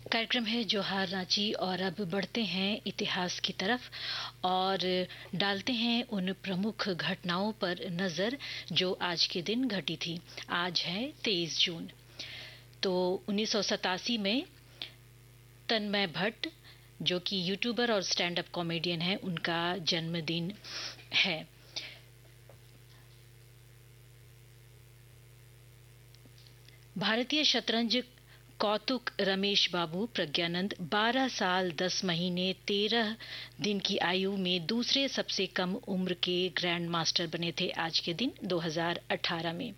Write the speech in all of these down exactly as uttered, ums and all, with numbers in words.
कार्यक्रम है जोहार रांची और अब बढ़ते हैं इतिहास की तरफ और डालते हैं उन प्रमुख घटनाओं पर नजर जो आज के दिन घटी थी। आज है तेईस जून। तो उन्नीस सौ सतासी में तन्मय भट्ट जो कि यूट्यूबर और स्टैंड अप कॉमेडियन है, उनका जन्मदिन है। भारतीय शतरंज कौतुक रमेश बाबू प्रज्ञानंद बारह साल दस महीने तेरह दिन की आयु में दूसरे सबसे कम उम्र के ग्रैंड मास्टर बने थे आज के दिन दो हज़ार अठारह में।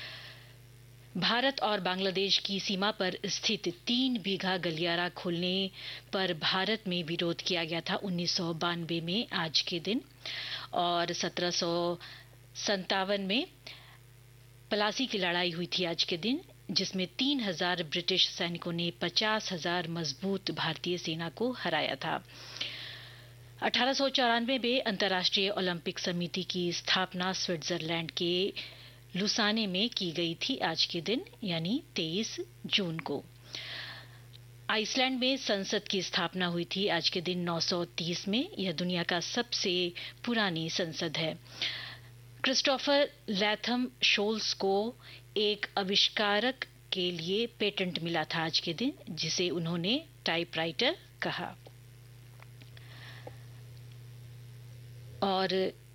भारत और बांग्लादेश की सीमा पर स्थित तीन बीघा गलियारा खोलने पर भारत में विरोध किया गया था उन्नीस सौ बानवे में आज के दिन। और सत्रह सौ संतावन में पलासी की लड़ाई हुई थी आज के दिन, जिसमें तीन हजार ब्रिटिश सैनिकों ने पचास हजार मजबूत भारतीय सेना को हराया था। अठारह सौ चौरानवे में अंतर्राष्ट्रीय ओलंपिक समिति की स्थापना स्विट्जरलैंड के लुसाने में की गई थी आज के दिन, यानी तेईस जून को। आइसलैंड में संसद की स्थापना हुई थी आज के दिन नौ सौ तीस में। यह दुनिया का सबसे पुरानी संसद है। क्रिस्टोफर लैथम शोल्स को एक आविष्कारक के लिए पेटेंट मिला था आज के दिन, जिसे उन्होंने टाइपराइटर कहा। और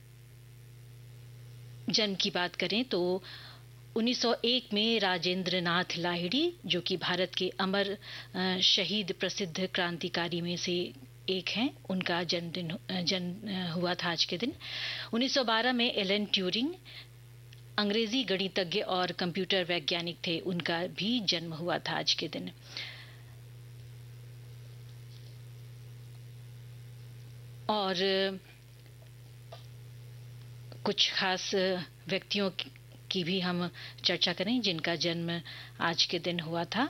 जन्म की बात करें तो उन्नीस सौ एक में राजेंद्र नाथ लाहिड़ी, जो कि भारत के अमर शहीद प्रसिद्ध क्रांतिकारी में से एक हैं, उनका जन्मदिन जन्म हुआ था आज के दिन। उन्नीस सौ बारह में एलन ट्यूरिंग अंग्रेजी गणितज्ञ और कंप्यूटर वैज्ञानिक थे, उनका भी जन्म हुआ था आज के दिन। और कुछ खास व्यक्तियों की भी हम चर्चा करें जिनका जन्म आज के दिन हुआ था।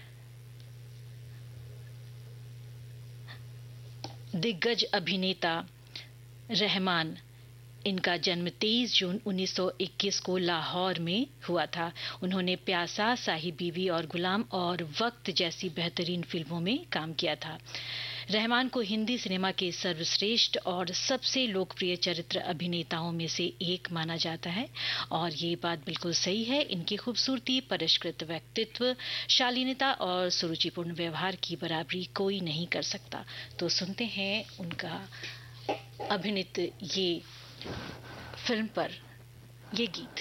दिग्गज अभिनेता रहमान, इनका जन्म तेईस जून उन्नीस सौ इक्कीस को लाहौर में हुआ था। उन्होंने प्यासा, साहिब बीवी और गुलाम और वक्त जैसी बेहतरीन फिल्मों में काम किया था। रहमान को हिंदी सिनेमा के सर्वश्रेष्ठ और सबसे लोकप्रिय चरित्र अभिनेताओं में से एक माना जाता है और ये बात बिल्कुल सही है। इनकी खूबसूरती, परिष्कृत व्यक्तित्व, शालीनता और सुरुचिपूर्ण व्यवहार की बराबरी कोई नहीं कर सकता। तो सुनते हैं उनका अभिनीत ये फिल्म पर ये गीत।